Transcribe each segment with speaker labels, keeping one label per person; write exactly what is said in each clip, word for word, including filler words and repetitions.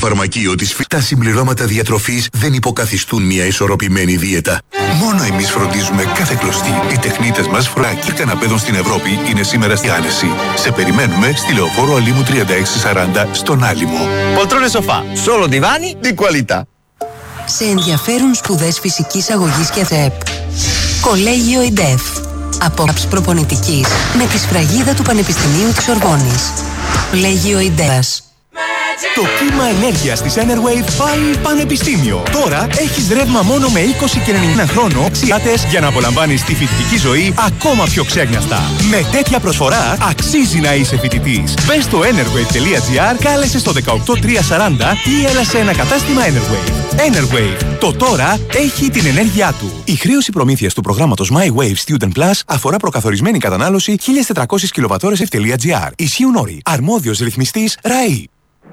Speaker 1: φαρμακείο της Φι... Τα συμπληρώματα διατροφής δεν υποκαθιστούν μια ισορροπημένη δίαιτα. Μόνο εμείς φροντίζουμε κάθε κλωστή. Οι τεχνίτες μας φροντίζουν καναπέδων στην Ευρώπη είναι σήμερα στη Άνεση. Σε περιμένουμε στη Λεωφόρο Αλήμου τριάντα έξι σαράντα στον Άλυμο.
Speaker 2: Poltrone sofà, solo divani di qualità.
Speaker 3: Σε ενδιαφέρουν σπουδές φυσικής αγωγής και ΔΕΠ. Κολέγιο ΙΝΤΕΦ. Απόψη προπονητικής με τη σφραγίδα του Πανεπιστημίου της Σορβόνης. Κολέγιο ΙΝΤΕΦ.
Speaker 4: Το κύμα ενέργειας της Enerwave πάει πανεπιστήμιο. Τώρα έχεις ρεύμα μόνο με είκοσι και ενενήντα χρόνο ξιάτες για να απολαμβάνεις τη φοιτητική ζωή ακόμα πιο ξέγνιαστα. Με τέτοια προσφορά αξίζει να είσαι φοιτητής. Μπες στο enerwave τελεία gr, κάλεσε στο δεκαοκτώ τριακόσια σαράντα ή έλα σε ένα κατάστημα Enerwave. Enerwave. Το τώρα έχει την ενέργειά του. Η χρέωση προμήθειας του προγράμματος My Wave Student Plus αφορά προκαθορισμένη κατανάλωση χίλια τετρακόσιες κιλοβατ-ώρες τελεία gr. Ισχύουν όροι. Αρμόδιος ρυθμιστής ΡΑΗ.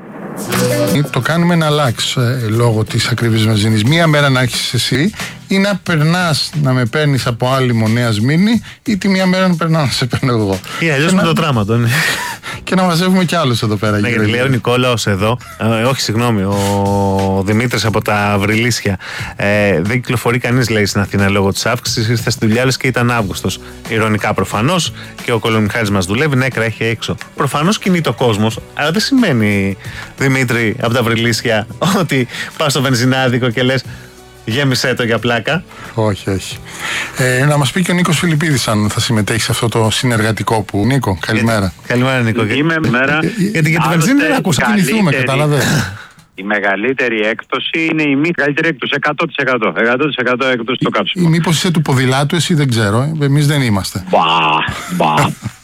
Speaker 5: Το κάνουμε να αλλάξει ε, λόγω της ακριβής βενζίνης. Μία μέρα να έχεις εσύ ή να περνάς να με παίρνεις από άλλη Νέα Σμύρνη ή τη μία μέρα να περνάω να σε παίρνω εγώ.
Speaker 6: Ή αλλιώς με
Speaker 5: να...
Speaker 6: το τράματο. Ναι.
Speaker 5: Και να μαζεύουμε κι άλλους εδώ πέρα.
Speaker 6: Ναι, γιατί λέει ο Νικόλαος εδώ, ε, όχι συγγνώμη, ο Δημήτρης από τα Βρυλίσια. Ε, δεν κυκλοφορεί κανείς, λέει, στην Αθήνα λόγω της αύξησης. Ήρθε στη δουλειά λες και ήταν Αύγουστος. Ειρωνικά προφανώς. Και ο Κολομιχάλης μας δουλεύει, νέκρα έχει έξω. Προφανώς κινείται ο κόσμος, αλλά δεν σημαίνει, Δημήτρη από τα Βρυλίσια, ότι πας στο βενζινάδικο και λες γέμισέ το για πλάκα.
Speaker 5: Όχι, όχι. Ε, να μας πει και ο Νίκος Φιλιππίδης αν θα συμμετέχει σε αυτό το συνεργατικό που. Νίκο, καλημέρα.
Speaker 6: Ε, καλημέρα, Νίκο.
Speaker 7: Είμαι μέρα.
Speaker 6: Γιατί για τη βενζίνη δεν ακούσα.
Speaker 5: Κινηθούμε, καταλαβαίνω.
Speaker 7: Η μεγαλύτερη έκπτωση είναι η μη μεγαλύτερη έκπτωση. εκατό τοις εκατό. εκατό τοις εκατό έκπτωση στο κάψιμο.
Speaker 5: Ή μήπως είσαι του ποδηλάτου, εσύ δεν ξέρω. Εμείς δεν είμαστε.
Speaker 7: Μπα, μπα.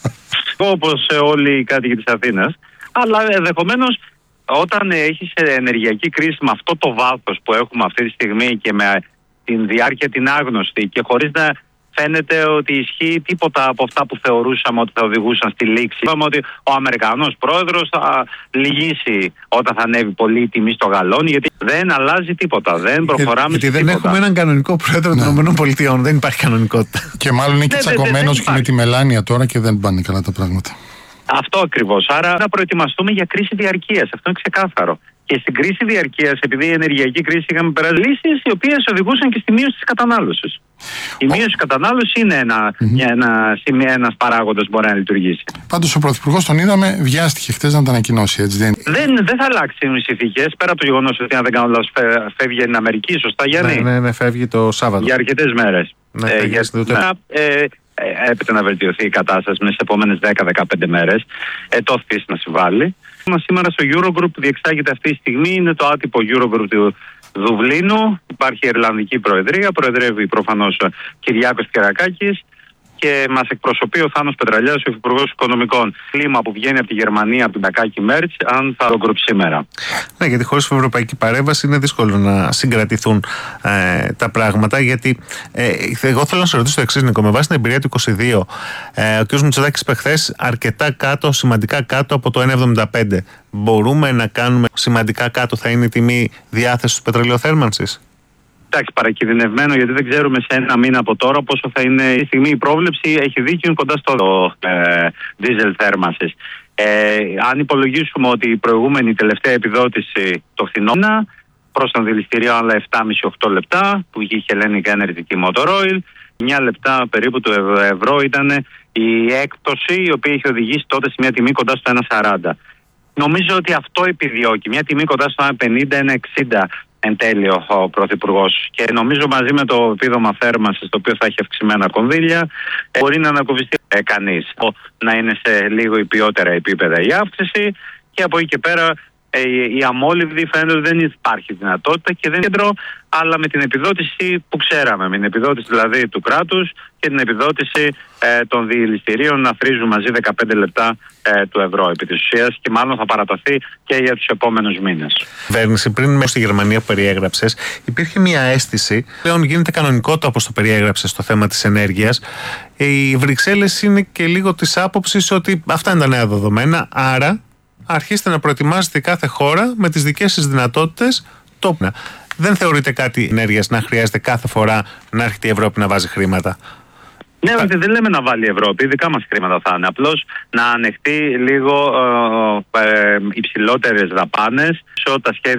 Speaker 7: Όπως όλοι οι κάτοικοι της Αθήνας. Αλλά ενδεχομένως όταν έχεις ενεργειακή κρίση με αυτό το βάθος που έχουμε αυτή τη στιγμή και με την διάρκεια την άγνωστη και χωρίς να φαίνεται ότι ισχύει τίποτα από αυτά που θεωρούσαμε ότι θα οδηγούσαν στη λήξη. Είπαμε ότι ο Αμερικανός πρόεδρος θα λυγίσει όταν θα ανέβει πολύ η τιμή στο γαλόνι, γιατί δεν αλλάζει τίποτα, δεν προχωράμε.
Speaker 6: Γιατί δεν
Speaker 7: τίποτα.
Speaker 6: έχουμε έναν κανονικό πρόεδρο
Speaker 5: ναι.
Speaker 6: των ΗΠΑ, δεν υπάρχει κανονικότητα.
Speaker 5: Και μάλλον είναι και
Speaker 7: ναι,
Speaker 5: τσακωμένος και
Speaker 7: υπάρχει.
Speaker 5: με τη Μελάνια τώρα και δεν πάνε καλά τα πράγματα.
Speaker 7: Αυτό ακριβώς. Άρα να προετοιμαστούμε για κρίση διαρκείας. Αυτό είναι ξεκάθαρο. Και στην κρίση διαρκείας, επειδή η ενεργειακή κρίση είχαμε περάσει λύσεις οι οποίες οδηγούσαν και στη μείωση της κατανάλωσης. Η oh. μείωση της κατανάλωσης είναι ένα, mm-hmm. ένα, ένας παράγοντας που μπορεί να λειτουργήσει.
Speaker 5: Πάντως ο Πρωθυπουργός τον είδαμε, βιάστηκε χτες να τα ανακοινώσει, έτσι δεν
Speaker 7: Δεν, δεν θα αλλάξουν οι συνθήκες, πέρα από το γεγονός ότι αν δεν κάνω λάθος φεύγει στην Αμερική, σωστά Γιάννη.
Speaker 6: Ναι, ναι, ναι, φεύγει το Σάββατο.
Speaker 7: Για αρκετές μέρες.
Speaker 6: Ναι,
Speaker 7: ε, για, να, ε, έπεται να βελτιωθεί η κατάσταση μέσα στις επόμενες δέκα με δεκαπέντε μέρες. Ε, το αφήσει να συμβάλλει. Σήμερα στο Eurogroup που διεξάγεται αυτή τη στιγμή είναι το άτυπο Eurogroup του Δουβλίνου. Υπάρχει η Ιρλανδική Προεδρία, προεδρεύει προφανώς Κυριάκος Κερακάκης και μας εκπροσωπεί ο Θάνος Πετραλιάς, ο Υφυπουργός Οικονομικών. Κλίμα που βγαίνει από τη Γερμανία, από την Τακάκη Μέρτς, αν θα Eurogroup σήμερα.
Speaker 6: Ναι, γιατί χωρίς ευρωπαϊκή παρέμβαση είναι δύσκολο να συγκρατηθούν ε, τα πράγματα. Γιατί ε, εγώ θέλω να σε ρωτήσω το εξής, Νίκο, με βάση την εμπειρία του είκοσι δύο, ε, ο κ. Μητσοτάκης είπε χθες αρκετά κάτω, σημαντικά κάτω από το ένα εβδομήντα πέντε. Μπορούμε να κάνουμε σημαντικά κάτω, θα είναι η τιμή διάθεσης του πετρελαιοθέρμανσης?
Speaker 7: Εντάξει, παρακινδυνευμένο, γιατί δεν ξέρουμε σε ένα μήνα από τώρα πόσο θα είναι η στιγμή. Η πρόβλεψη έχει δίκιο κοντά στο ε, δίζελ θέρμανσης. Ε, αν υπολογίσουμε ότι η προηγούμενη τελευταία επιδότηση το φθινόπωρο προς τον δηληστήριο άλλα επτά και μισό με οκτώ λεπτά που είχε η Hellenic Energy και η Motor Oil, εννιά λεπτά περίπου του ευρώ ήταν η έκπτωση η οποία είχε οδηγήσει τότε σε μια τιμή κοντά στο ένα σαράντα. Νομίζω ότι αυτό επιδιώκει, μια τιμή κοντά στο ένα πενήντα ένα εξήντα εν τέλει ο Πρωθυπουργός. Και νομίζω μαζί με το επίδομα θέρμανσης, το οποίο θα έχει αυξημένα κονδύλια, μπορεί να ανακουφιστεί ε, κανείς. Να είναι σε λίγο υπιότερα επίπεδα η αύξηση και από εκεί και πέρα ε, η αμόλυβδη φαίνεται ότι δεν υπάρχει δυνατότητα και δεν κέντρο, αλλά με την επιδότηση που ξέραμε, με την επιδότηση δηλαδή του κράτους και την επιδότηση ε, των δηληστηρίων να φρίζουν μαζί δεκαπέντε λεπτά ε, του ευρώ επί της ουσίας και μάλλον θα παραταθεί και για τους επόμενους μήνες.
Speaker 6: Κυβέρνηση, πριν μέσα στη Γερμανία που περιέγραψες, υπήρχε μια αίσθηση, πλέον γίνεται κανονικότητα όπως το περιέγραψες στο θέμα της ενέργειας. Οι Βρυξέλλες είναι και λίγο της άποψης ότι αυτά είναι τα νέα δεδομένα, άρα αρχίστε να προετοιμάζετε κάθε χώρα με τις δικές σας δυνατότητες τόπνα. Δεν θεωρείται κάτι ενέργειας να χρειάζεται κάθε φορά να έρχεται η Ευρώπη να βάζει χρήματα?
Speaker 7: Ναι, όχι, δεν λέμε να βάλει η Ευρώπη, δικά μας χρήματα θα είναι. Απλώς να ανεχτεί λίγο ε, ε, υψηλότερες δαπάνες σε ό,τι τα σχέδια